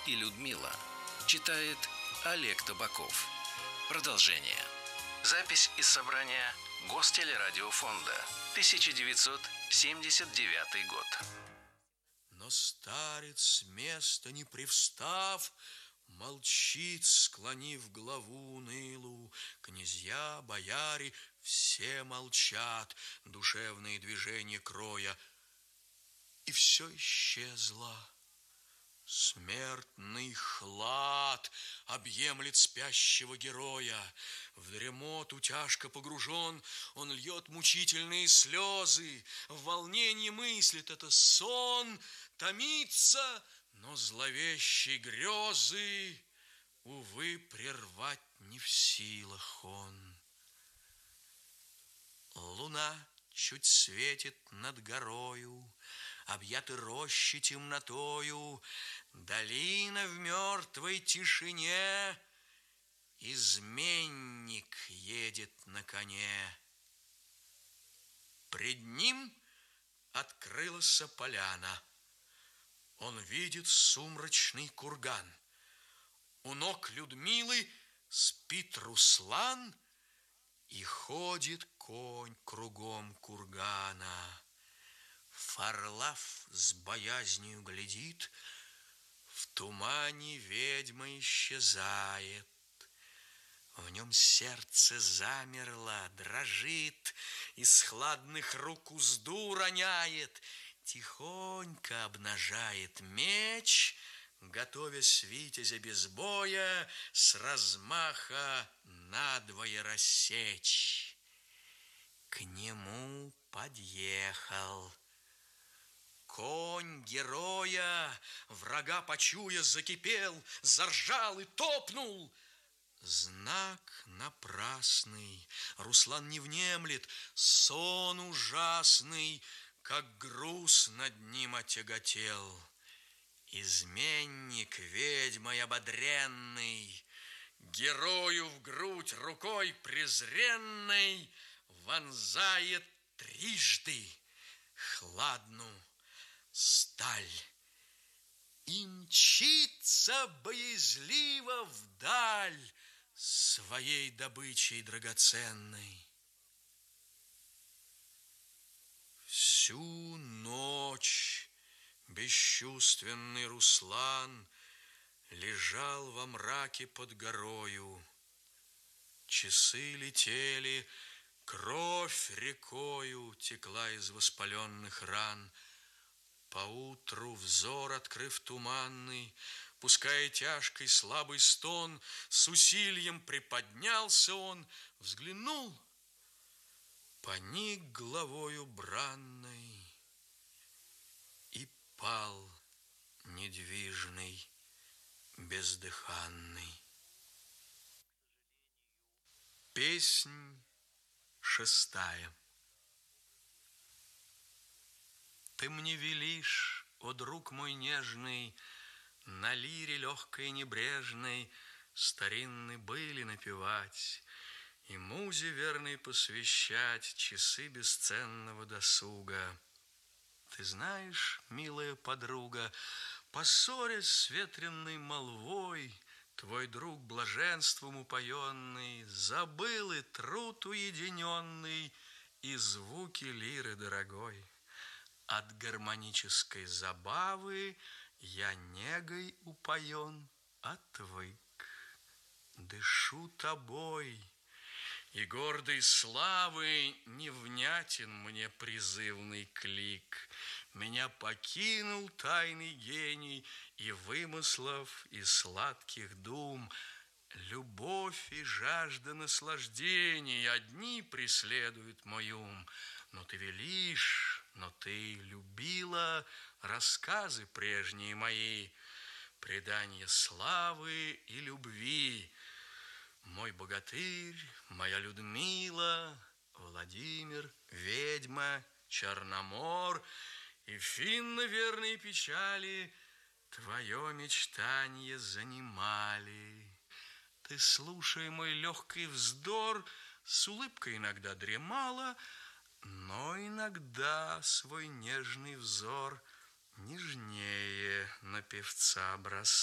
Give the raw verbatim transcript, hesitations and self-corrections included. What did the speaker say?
и Людмила. Читает Олег Табаков. Продолжение. Запись из собрания Гостелерадиофонда. тысяча девятьсот семьдесят девятый год. Но старец с места не привстав, молчит, склонив главу унылу. Князья, бояре, все молчат, душевные движения кроя. И все исчезло. Смертный хлад объемлет спящего героя. В дремоту тяжко погружен, он льет мучительные слезы. В волнении мыслит, это сон, томится, но зловещей грезы, увы, прервать не в силах он. Луна чуть светит над горою, объяты рощи темнотою, долина в мертвой тишине, изменник едет на коне. Пред ним открылась поляна, он видит сумрачный курган. У ног Людмилы спит Руслан, и ходит конь кругом кургана. Варлаф с боязнью глядит, в тумане ведьма исчезает. В нем сердце замерло, дрожит, из хладных рук узду роняет, тихонько обнажает меч, готовясь витязя без боя с размаха надвое рассечь. К нему подъехал конь героя, врага почуя, закипел, заржал и топнул. Знак напрасный, Руслан не внемлет, сон ужасный, как груз над ним отяготел. Изменник ведьмой ободренный, герою в грудь рукой презренной вонзает трижды хладну сталь и мчится боязливо вдаль своей добычей драгоценной. Всю ночь бесчувственный Руслан лежал во мраке под горою. Часы летели, кровь рекою текла из воспаленных ран. Поутру взор, открыв туманный, пуская тяжкий слабый стон, с усилием приподнялся он, взглянул, поник головою бранной и пал недвижный, бездыханный. Песнь шестая. Ты мне велишь, о друг мой нежный, на лире легкой и небрежной старинные были напевать и музе верной посвящать часы бесценного досуга. Ты знаешь, милая подруга, поссорясь с ветренной молвой, твой друг блаженством упоенный забыл и труд уединенный, и звуки лиры дорогой. От гармонической забавы я негой упоен, отвык. Дышу тобой, и гордой славы невнятен мне призывный клик. Меня покинул тайный гений и вымыслов, и сладких дум. Любовь и жажда наслаждений одни преследуют мой ум. Но ты велишь, но ты любила рассказы прежние мои, предания славы и любви. Мой богатырь, моя Людмила, Владимир, ведьма, Черномор и финно-верные печали твое мечтание занимали. Ты, слушай мой легкий вздор, с улыбкой иногда дремала, но иногда свой нежный взор нежнее на певца бросала.